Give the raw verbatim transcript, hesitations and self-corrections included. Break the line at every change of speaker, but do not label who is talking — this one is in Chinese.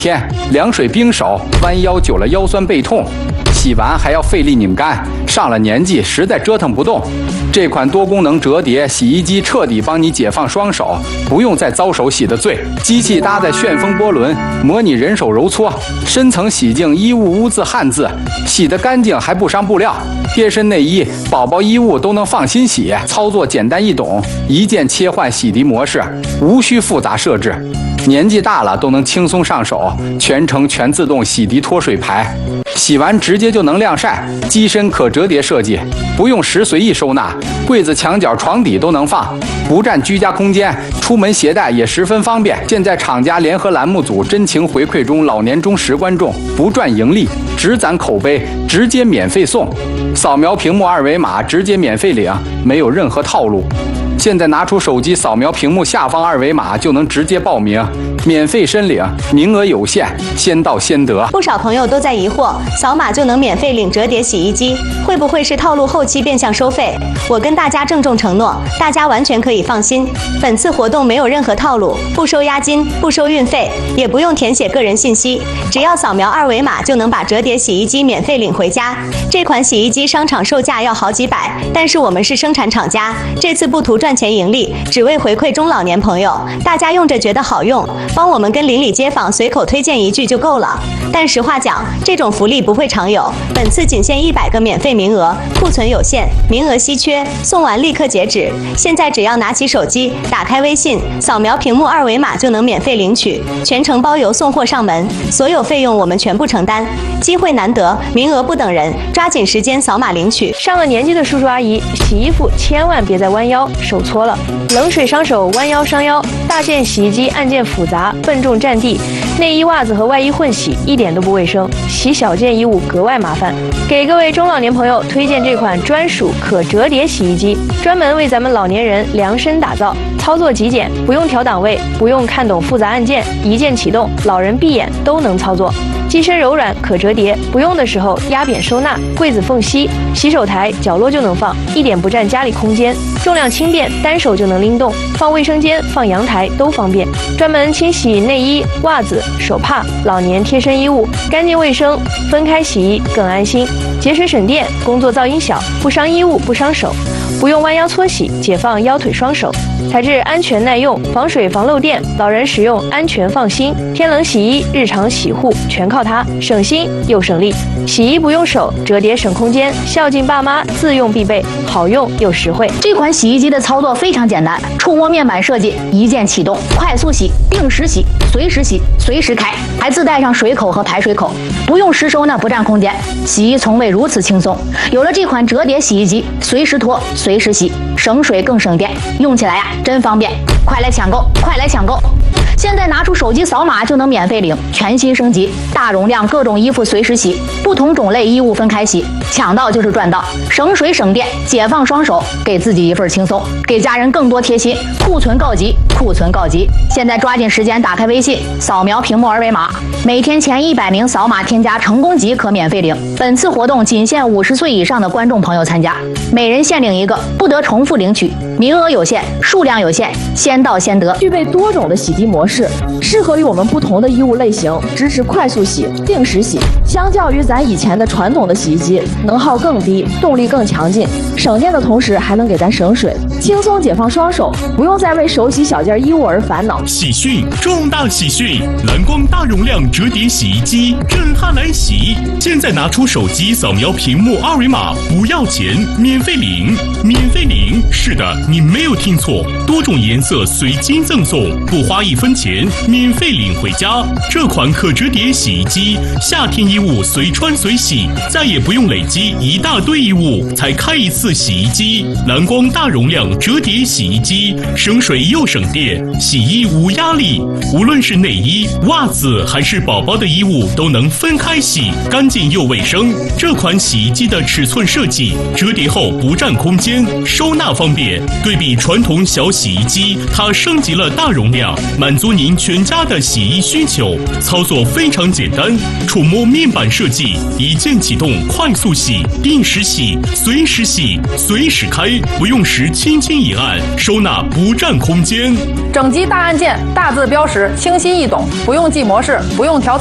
天凉水冰手，弯腰久了腰酸背痛，洗完还要费力拧干，上了年纪实在折腾不动。这款多功能折叠洗衣机彻底帮你解放双手，不用再遭手洗的罪。机器搭载旋风波轮，模拟人手揉搓，深层洗净衣物污渍汗渍，洗得干净还不伤布料。贴身内衣、宝宝衣物都能放心洗，操作简单易懂，一键切换洗涤模式，无需复杂设置。年纪大了都能轻松上手，全程全自动洗涤脱水排，洗完直接就能晾晒。机身可折叠设计，不用时随意收纳，柜子、墙角、床底都能放，不占居家空间，出门携带也十分方便。现在厂家联合栏目组真情回馈中，老年忠实观众，不赚盈利，只攒口碑，直接免费送。扫描屏幕二维码，直接免费领，没有任何套路。现在拿出手机扫描屏幕下方二维码就能直接报名，免费申领，名额有限，先到先得。
不少朋友都在疑惑，扫码就能免费领折叠洗衣机，会不会是套路后期变相收费？我跟大家郑重承诺，大家完全可以放心，本次活动没有任何套路，不收押金，不收运费，也不用填写个人信息，只要扫描二维码就能把折叠洗衣机免费领回家。这款洗衣机商场售价要好几百，但是我们是生产厂家，这次不图赚钱盈利，只为回馈中老年朋友，大家用着觉得好用，帮我们跟邻里街坊随口推荐一句就够了。但实话讲，这种福利不会常有，本次仅限一百个免费名额，库存有限，名额稀缺，送完立刻截止。现在只要拿起手机，打开微信，扫描屏幕二维码就能免费领取，全程包邮送货上门，所有费用我们全部承担。机会难得，名额不等人，抓紧时间扫码领取。
上了年纪的叔叔阿姨，洗衣服千万别再弯腰，手搓了，冷水伤手，弯腰伤腰。大件洗衣机按键复杂，笨重占地，内衣、袜子和外衣混洗，一点都不卫生。洗小件衣物格外麻烦。给各位中老年朋友推荐这款专属可折叠洗衣机，专门为咱们老年人量身打造，操作极简，不用调档位，不用看懂复杂按键，一键启动，老人闭眼都能操作。机身柔软可折叠，不用的时候压扁收纳，柜子缝隙、洗手台角落就能放，一点不占家里空间。重量轻便，单手就能拎动，放卫生间、放阳台都方便。专门清洗内衣、袜子、手帕、老年贴身衣物，干净卫生，分开洗衣更安心，节水省电，工作噪音小，不伤衣物不伤手，不用弯腰搓洗，解放腰腿双手。材质安全耐用，防水防漏电，老人使用安全放心。天冷洗衣、日常洗护全靠它，省心又省力。洗衣不用手，折叠省空间，孝敬爸妈自用必备，好用又实惠。
这款洗衣机的操作非常简单，触摸面板设计，一键启动，快速洗，定时洗，随时洗，随时开，还自带上水口和排水口，不用实收纳，不占空间。洗衣从未如此轻松。有了这款折叠洗衣机，随时脱，随时洗，省水更省电，用起来呀、啊、真方便。快来抢购，快来抢购！现在拿出手机扫码就能免费领，全新升级，大容量各种衣服随时洗，不同种类衣物分开洗，抢到就是赚到，省水省电，解放双手，给自己一份轻松，给家人更多贴心。库存告急，库存告急！现在抓紧时间打开微信，扫描屏幕二维码，每天前一百名扫码添加成功即可免费领。本次活动仅限五十岁以上的观众朋友参加，每人限领一个，不得重复领取，名额有限，数量有限，先到先得。
具备多种的洗涤模式，适合于我们不同的衣物类型，支持快速洗、定时洗。相较于咱以前的传统的洗衣机，能耗更低，动力更强劲，省电的同时还能给咱省水，轻松解放双手，不用再为手洗小件衣物而烦恼。
喜讯，重大喜讯！蓝光大容量折叠洗衣机震撼来袭！现在拿出手机扫描屏幕二维码，不要钱，免费领，免费领！是的，你没有听错，多种颜色随机赠送，不花一分钱，免费领回家。这款可折叠洗衣机，夏天衣物随穿随洗，再也不用累积一大堆衣物才开一次洗衣机。蓝光大容量折叠洗衣机，省水又省电，洗衣无压力。无论是内衣、袜子还是宝宝的衣物，都能分开洗，干净又卫生。这款洗衣机的尺寸设计，折叠后不占空间，收纳方便。对比传统小洗衣机，它升级了大容量，满足足您全家的洗衣需求。操作非常简单，触摸面板设计，一键启动，快速洗、定时洗、随时洗、随时开，不用时轻轻一按，收纳不占空间。
整机大按键，大字标识，清晰易懂，不用记模式，不用调。